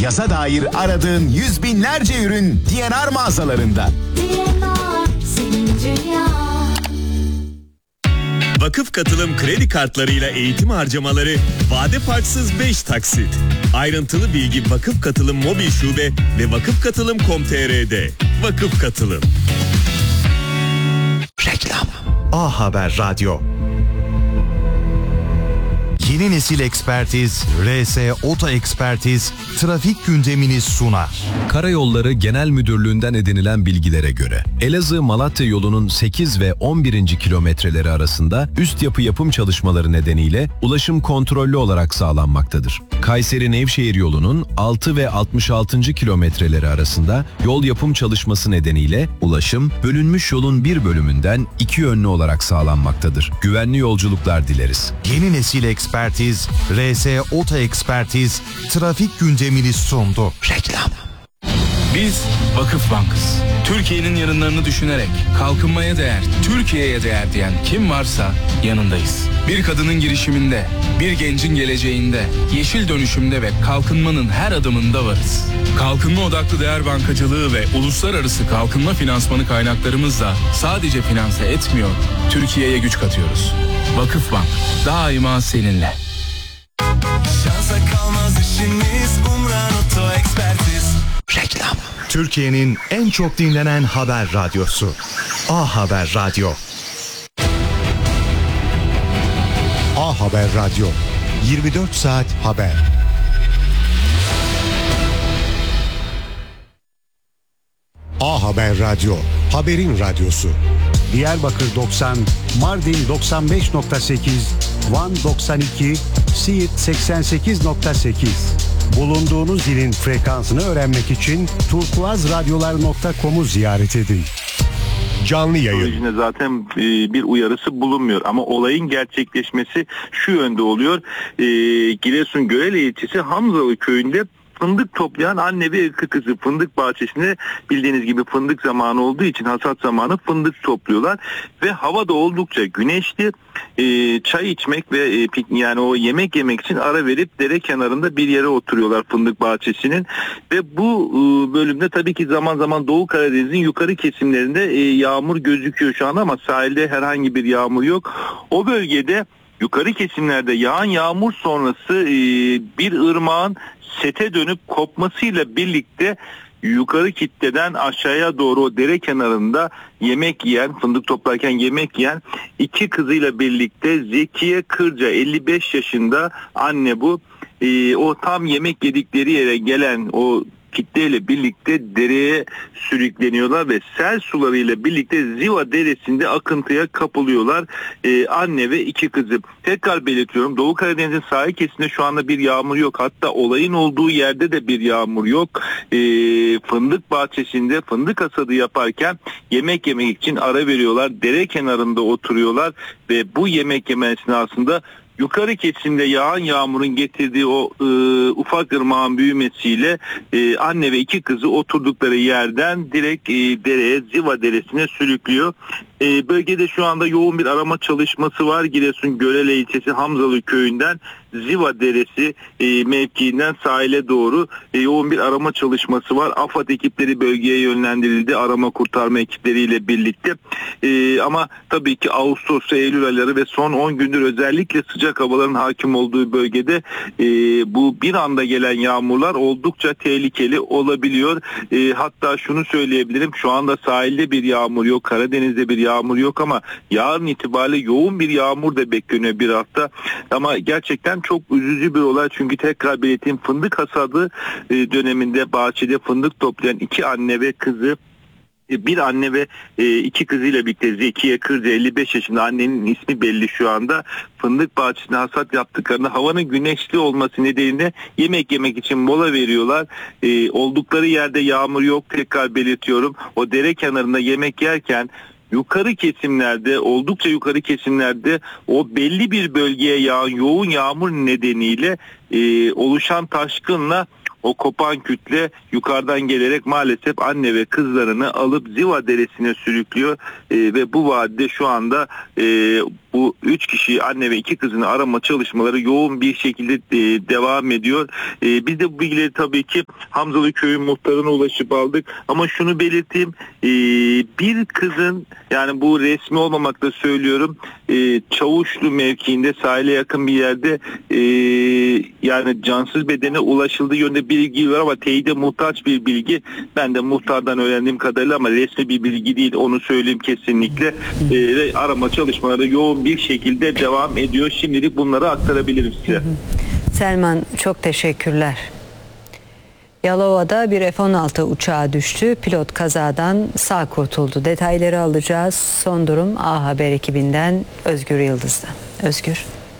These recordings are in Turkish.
Yaza dair aradığın yüz binlerce ürün DNR mağazalarında. DNR senin dünya. Vakıf Katılım kredi kartlarıyla eğitim harcamaları vade farksız 5 taksit. Ayrıntılı bilgi Vakıf Katılım mobil şube ve vakıfkatılım.com.tr'de. Vakıf Katılım. Reklam. A Haber Radyo. Yeni nesil ekspertiz, RS Oto Ekspertiz, trafik gündemini sunar. Karayolları Genel Müdürlüğü'nden edinilen bilgilere göre Elazığ-Malatya yolunun 8 ve 11. kilometreleri arasında üst yapı yapım çalışmaları nedeniyle ulaşım kontrollü olarak sağlanmaktadır. Kayseri-Nevşehir yolunun 6 ve 66. kilometreleri arasında yol yapım çalışması nedeniyle ulaşım bölünmüş yolun bir bölümünden iki yönlü olarak sağlanmaktadır. Güvenli yolculuklar dileriz. Yeni nesil ekspertiz, RS Oto Ekspertiz, trafik gündemini sundu. Reklam. Biz Vakıf Bank'ız. Türkiye'nin yarınlarını düşünerek kalkınmaya değer, Türkiye'ye değer diyen kim varsa yanındayız. Bir kadının girişiminde, bir gencin geleceğinde, yeşil dönüşümde ve kalkınmanın her adımında varız. Kalkınma odaklı değer bankacılığı ve uluslararası kalkınma finansmanı kaynaklarımızla sadece finanse etmiyor, Türkiye'ye güç katıyoruz. Vakıf Bank, daima seninle. Şansa kalmaz işimiz, Umran Oto Ekspertiz. Reklam. Türkiye'nin en çok dinlenen haber radyosu. A Haber Radyo. A Haber Radyo. 24 saat haber. A Haber Radyo. Haberin radyosu. Diyarbakır 90, Mardin 95.8, Van 92, Siirt 88.8. Bulunduğunuz ilin frekansını öğrenmek için turkuazradyolar.com'u ziyaret edin. Canlı yayın. Zaten bir uyarısı bulunmuyor ama olayın gerçekleşmesi şu yönde oluyor. Giresun Görele ilçesi Hamzalı köyünde fındık toplayan anne ve kızı fındık bahçesinde, bildiğiniz gibi fındık zamanı olduğu için hasat zamanı fındık topluyorlar ve hava da oldukça güneşli. Çay içmek ve yani o yemek yemek için ara verip dere kenarında bir yere oturuyorlar fındık bahçesinin ve bu bölümde tabii ki zaman zaman Doğu Karadeniz'in yukarı kesimlerinde yağmur gözüküyor şu an ama sahilde herhangi bir yağmur yok. O bölgede yukarı kesimlerde yağan yağmur sonrası bir ırmağın sete dönüp kopmasıyla birlikte yukarı kitleden aşağıya doğru o dere kenarında yemek yiyen, fındık toplarken yemek yiyen iki kızıyla birlikte Zekiye Kırca 55 yaşında anne bu. O tam yemek yedikleri yere gelen o kitleyle birlikte dereye sürükleniyorlar ve sel sularıyla birlikte Ziva Deresi'nde akıntıya kapılıyorlar. Anne ve iki kızı. Tekrar belirtiyorum, Doğu Karadeniz'in sahil kesiminde şu anda bir yağmur yok. Hatta olayın olduğu yerde de bir yağmur yok. Fındık bahçesinde fındık hasadı yaparken yemek yemek için ara veriyorlar. Dere kenarında oturuyorlar ve bu yemek yeme esnasında yukarı kesimde yağan yağmurun getirdiği o ufak ırmağın büyümesiyle anne ve iki kızı oturdukları yerden direkt dereye, Ziva Deresi'ne sürüklüyor. Bölgede şu anda yoğun bir arama çalışması var. Giresun Görele ilçesi Hamzalı köyünden Ziva Deresi mevkiinden sahile doğru yoğun bir arama çalışması var. AFAD ekipleri bölgeye yönlendirildi, arama kurtarma ekipleriyle birlikte. Ama tabii ki Ağustos, Eylül ayları ve son 10 gündür özellikle sıcak havaların hakim olduğu bölgede bu bir anda gelen yağmurlar oldukça tehlikeli olabiliyor. Hatta şunu söyleyebilirim, şu anda sahilde bir yağmur yok, Karadeniz'de bir yağmur yok ama yarın itibariyle yoğun bir yağmur da bekleniyor bir hafta. Ama gerçekten çok üzücü bir olay, çünkü tekrar belirteyim, fındık hasadı döneminde bahçede fındık toplayan iki anne ve kızı, bir anne ve iki kızıyla birlikte Zekiye Kırca 55 yaşında, annenin ismi belli şu anda, fındık bahçesinde hasat yaptıklarında havanın güneşli olması nedeniyle yemek yemek için mola veriyorlar. Oldukları yerde yağmur yok, tekrar belirtiyorum. O dere kenarında yemek yerken yukarı kesimlerde, oldukça yukarı kesimlerde o belli bir bölgeye yağan yoğun yağmur nedeniyle oluşan taşkınla o kopan kütle yukarıdan gelerek maalesef anne ve kızlarını alıp Ziva Deresi'ne sürüklüyor ve bu vadide şu anda bu 3 kişiyi, anne ve 2 kızını arama çalışmaları yoğun bir şekilde devam ediyor. Biz de bu bilgileri tabii ki Hamzalı Köyü muhtarına ulaşıp aldık. Ama şunu belirteyim, bir kızın, yani bu resmi olmamakla söylüyorum, Çavuşlu mevkiinde sahile yakın bir yerde yani cansız bedene ulaşıldığı yönde bilgi var ama teyide muhtaç bir bilgi. Ben de muhtardan öğrendiğim kadarıyla, ama resmi bir bilgi değil, onu söyleyeyim kesinlikle. Arama çalışmaları yoğun bir şekilde devam ediyor. Şimdilik bunları aktarabilirim size. Selman, çok teşekkürler. Yalova'da bir F-16 uçağı düştü. Pilot kazadan sağ kurtuldu. Detayları alacağız. Son durum A Haber ekibinden Özgür Yıldız'dan. Özgür.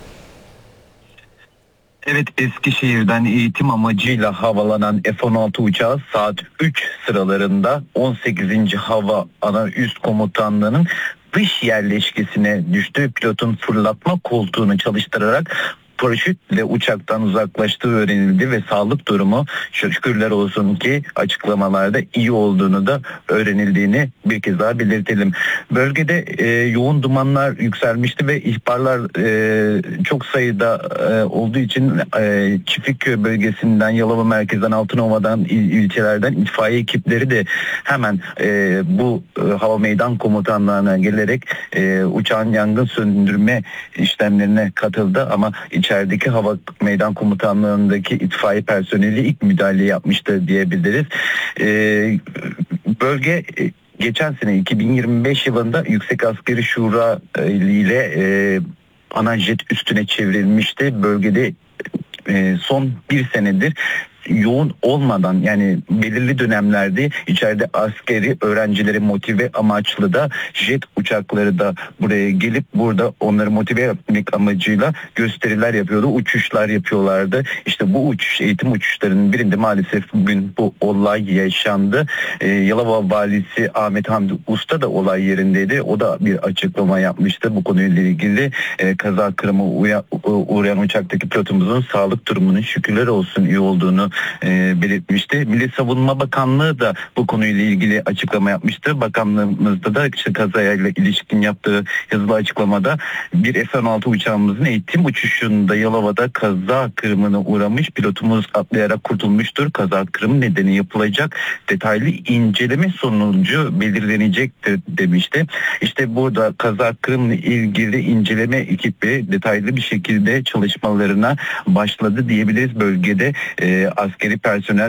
Evet, Eskişehir'den eğitim amacıyla havalanan F-16 uçağı saat 3 sıralarında 18. Hava Ana Üst Komutanlığı'nın dış yerleşkesine düştü. Pilotun fırlatma koltuğunu çalıştırarak paraşütle uçaktan uzaklaştığı öğrenildi ve sağlık durumu şükürler olsun ki açıklamalarda iyi olduğunu da öğrenildiğini bir kez daha belirtelim. Bölgede yoğun dumanlar yükselmişti ve ihbarlar çok sayıda olduğu için Çiftlikköy bölgesinden, Yalova merkezden, Altınova'dan, ilçelerden itfaiye ekipleri de hemen bu hava meydan komutanlığına gelerek uçağın yangın söndürme işlemlerine katıldı, ama içerideki hava meydan komutanlığındaki itfaiye personeli ilk müdahale yapmıştı diyebiliriz. Bölge geçen sene 2025 yılında Yüksek Askeri Şura ile ana jet üstüne çevrilmişti. Bölgede son bir senedir yoğun olmadan, yani belirli dönemlerde içeride askeri öğrencileri motive amaçlı da jet uçakları da buraya gelip burada onları motive etmek amacıyla gösteriler yapıyordu, uçuşlar yapıyorlardı. İşte bu eğitim uçuşlarının birinde maalesef bugün bu olay yaşandı. Yalova Valisi Ahmet Hamdi Usta da olay yerindeydi. O da bir açıklama yapmıştı bu konuyla ilgili. Kaza kırımı uğrayan uçaktaki pilotumuzun sağlık durumunun şükürler olsun iyi olduğunu belirtmişti. Milli Savunma Bakanlığı da bu konuyla ilgili açıklama yapmıştı. Bakanlığımızda da işte kazayla ilişkin yaptığı yazılı açıklamada bir F-16 uçağımızın eğitim uçuşunda Yalova'da kaza kırımına uğramış. Pilotumuz atlayarak kurtulmuştur. Kaza kırımı nedeni yapılacak detaylı inceleme sonucu belirlenecektir demişti. İşte burada kaza kırımla ilgili inceleme ekibi detaylı bir şekilde çalışmalarına başladı diyebiliriz. Bölgede askeri personel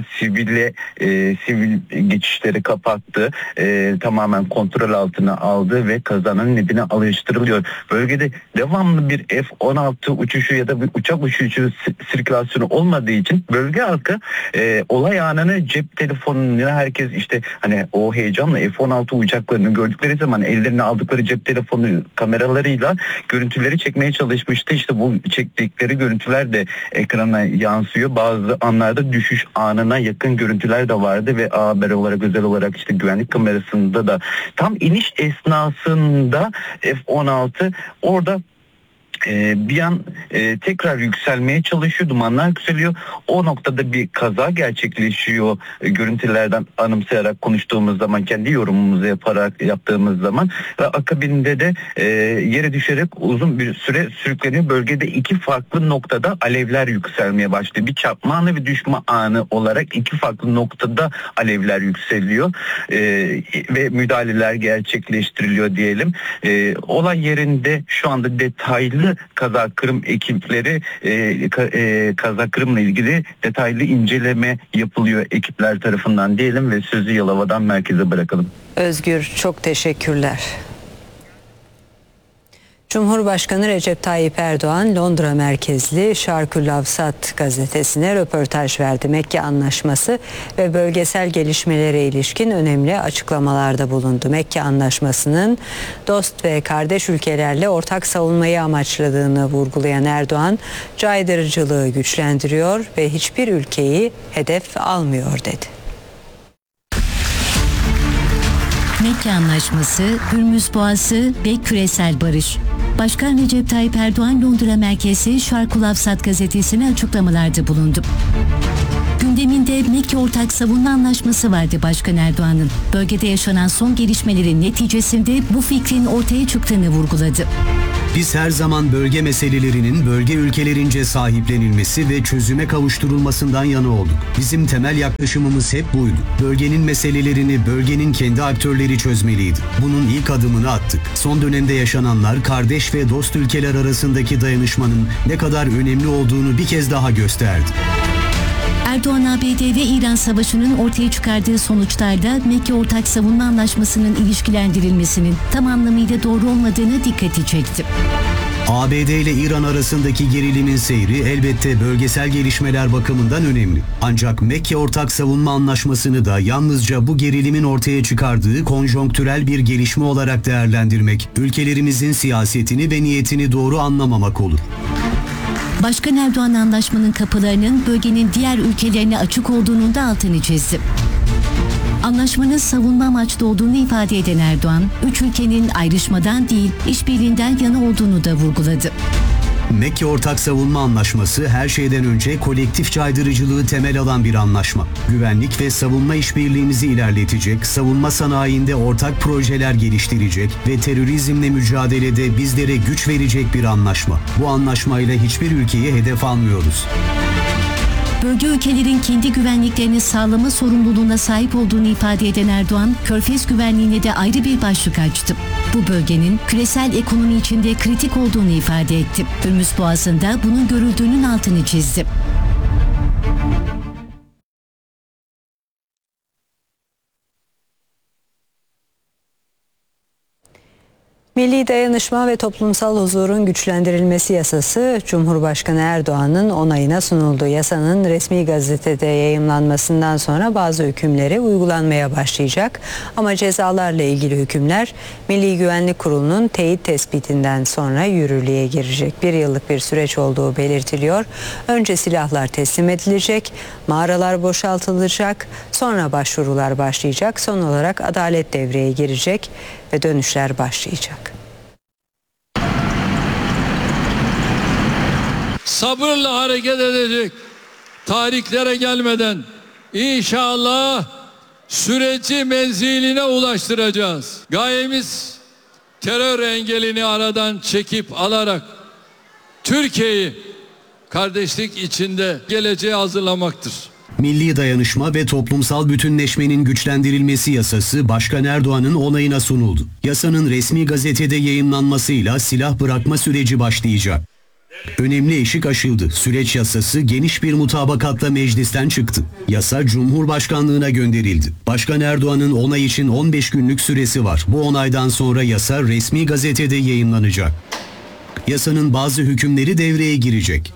sivil geçişleri kapattı. Tamamen kontrol altına aldı ve kazanın nedeni araştırılıyor. Bölgede devamlı bir F-16 uçuşu ya da bir uçak uçuşu sirkülasyonu olmadığı için bölge halkı olay anını cep telefonuyla, herkes işte hani o heyecanla F-16 uçaklarını gördükleri zaman ellerine aldıkları cep telefonu kameralarıyla görüntüleri çekmeye çalışmıştı. İşte bu çektikleri görüntüler de ekrana yansıyor. Bazı anlarda düşüş anına yakın görüntüler de vardı ve haber olarak, özel olarak işte güvenlik kamerasında da tam iniş esnasında F-16 orada bir an tekrar yükselmeye çalışıyor. Dumanlar yükseliyor. O noktada bir kaza gerçekleşiyor. Görüntülerden anımsayarak konuştuğumuz zaman, kendi yorumumuzu yaptığımız zaman ve akabinde de yere düşerek uzun bir süre sürükleniyor. Bölgede iki farklı noktada alevler yükselmeye başlıyor. Bir çarpma anı ve düşme anı olarak iki farklı noktada alevler yükseliyor ve müdahaleler gerçekleştiriliyor diyelim. Olay yerinde şu anda detaylı kaza kırım ekipleri kaza kırımla ilgili detaylı inceleme yapılıyor ekipler tarafından diyelim ve sözü Yalova'dan merkeze bırakalım. Özgür, çok teşekkürler. Cumhurbaşkanı Recep Tayyip Erdoğan Londra merkezli Şarkül Avsat gazetesine röportaj verdi. Mekke Anlaşması ve bölgesel gelişmelere ilişkin önemli açıklamalarda bulundu. Mekke Anlaşması'nın dost ve kardeş ülkelerle ortak savunmayı amaçladığını vurgulayan Erdoğan, caydırıcılığı güçlendiriyor ve hiçbir ülkeyi hedef almıyor dedi. Mekke Anlaşması, Hürmüz Boğazı ve küresel barış. Başkan Recep Tayyip Erdoğan Londra merkezli Şarkül Avsat gazetesine açıklamalarda bulundu. Gündem Gündeminde Mekke Ortak Savunma Anlaşması vardı Başkan Erdoğan'ın. Bölgede yaşanan son gelişmelerin neticesinde bu fikrin ortaya çıktığını vurguladı. Biz her zaman bölge meselelerinin bölge ülkelerince sahiplenilmesi ve çözüme kavuşturulmasından yana olduk. Bizim temel yaklaşımımız hep buydu. Bölgenin meselelerini bölgenin kendi aktörleri çözmeliydi. Bunun ilk adımını attık. Son dönemde yaşananlar kardeş ve dost ülkeler arasındaki dayanışmanın ne kadar önemli olduğunu bir kez daha gösterdi. Erdoğan, ABD ve İran savaşının ortaya çıkardığı sonuçlarda Mekke Ortak Savunma Anlaşması'nın ilişkilendirilmesinin tam anlamıyla doğru olmadığını dikkati çekti. ABD ile İran arasındaki gerilimin seyri elbette bölgesel gelişmeler bakımından önemli. Ancak Mekke Ortak Savunma Anlaşması'nı da yalnızca bu gerilimin ortaya çıkardığı konjonktürel bir gelişme olarak değerlendirmek, ülkelerimizin siyasetini ve niyetini doğru anlamamak olur. Başkan Erdoğan anlaşmanın kapılarının bölgenin diğer ülkelerine açık olduğunun da altını çizdi. Anlaşmanın savunma amaçlı olduğunu ifade eden Erdoğan, üç ülkenin ayrışmadan değil, işbirliğinden yana olduğunu da vurguladı. Mekke Ortak Savunma Anlaşması her şeyden önce kolektif caydırıcılığı temel alan bir anlaşma. Güvenlik ve savunma işbirliğimizi ilerletecek, savunma sanayinde ortak projeler geliştirecek ve terörizmle mücadelede bizlere güç verecek bir anlaşma. Bu anlaşmayla hiçbir ülkeyi hedef almıyoruz. Bölge ülkelerin kendi güvenliklerini sağlama sorumluluğuna sahip olduğunu ifade eden Erdoğan, Körfez güvenliğine de ayrı bir başlık açtı. Bu bölgenin küresel ekonomi içinde kritik olduğunu ifade etti. Hürmüz Boğazı'nda bunun görüldüğünün altını çizdi. Milli Dayanışma ve Toplumsal Huzurun Güçlendirilmesi Yasası, Cumhurbaşkanı Erdoğan'ın onayına sunuldu. Yasanın resmi gazetede yayımlanmasından sonra bazı hükümleri uygulanmaya başlayacak. Ama cezalarla ilgili hükümler Milli Güvenlik Kurulu'nun teyit tespitinden sonra yürürlüğe girecek. 1 yıllık bir süreç olduğu belirtiliyor. Önce silahlar teslim edilecek, mağaralar boşaltılacak, sonra başvurular başlayacak. Son olarak adalet devreye girecek ve dönüşler başlayacak. Sabırla hareket edecek. Tarihlere gelmeden inşallah süreci menziline ulaştıracağız. Gayemiz terör engelini aradan çekip alarak Türkiye'yi kardeşlik içinde geleceğe hazırlamaktır. Milli Dayanışma ve Toplumsal Bütünleşmenin Güçlendirilmesi Yasası Başkan Erdoğan'ın onayına sunuldu. Yasanın resmi gazetede yayımlanmasıyla silah bırakma süreci başlayacak. Önemli eşik aşıldı. Süreç yasası geniş bir mutabakatla meclisten çıktı. Yasa Cumhurbaşkanlığına gönderildi. Başkan Erdoğan'ın onay için 15 günlük süresi var. Bu onaydan sonra yasa resmi gazetede yayımlanacak. Yasanın bazı hükümleri devreye girecek.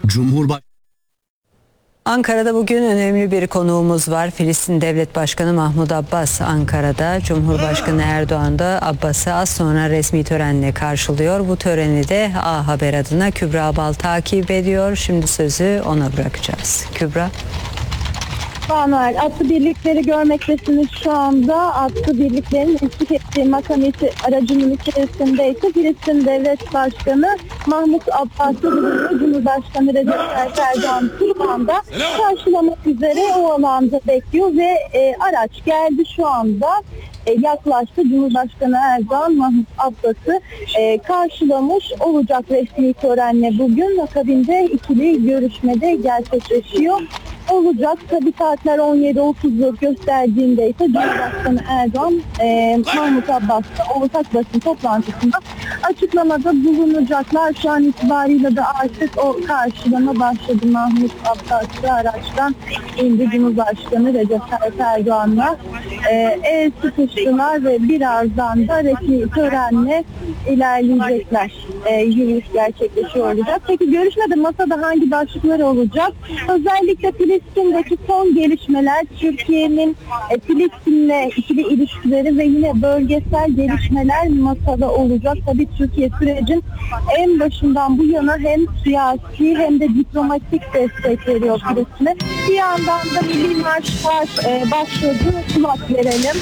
Ankara'da bugün önemli bir konuğumuz var. Filistin Devlet Başkanı Mahmut Abbas Ankara'da. Cumhurbaşkanı Erdoğan da Abbas'ı az sonra resmi törenle karşılıyor. Bu töreni de A Haber adına Kübra Bal takip ediyor. Şimdi sözü ona bırakacağız. Kübra. Manuel, atlı birlikleri görmektesiniz şu anda. Atlı birliklerin eşlik ettiği makam aracının içerisinde ise Filistin Devlet Başkanı Mahmut Abbas'ı Cumhurbaşkanı Recep Tayyip Erdoğan şu anda karşılamak üzere o alanda bekliyor ve araç geldi şu anda. Yaklaştı. Cumhurbaşkanı Erdoğan Mahmut Abbas'ı karşılamış olacak resmi törenle bugün. Akabinde ikili görüşmede gerçekleşiyor olacak. Tabii saatler 17.30'u gösterdiğinde ise Cumhurbaşkanı Erdoğan Mahmut Abbas'ta ortak basın toplantısında açıklamada bulunacaklar. Şu an itibariyle de artık o karşılama başladı. Mahmut Abbas'ta araçtan indi Cumhurbaşkanı Recep Tayyip Erdoğan'la el sıkıştılar ve birazdan da resmi törenle ilerleyecekler. Yürüyüş gerçekleşiyor olacak. Peki görüşmede masada hangi başlıklar olacak? Özellikle Filistin'deki son gelişmeler, Türkiye'nin Filistin'le ikili ilişkileri ve yine bölgesel gelişmeler masada olacak. Tabii Türkiye sürecin en başından bu yana hem siyasi hem de diplomatik destek veriyor Filistin'e. Bir yandan da milli marşlar başladı. Kulak verelim.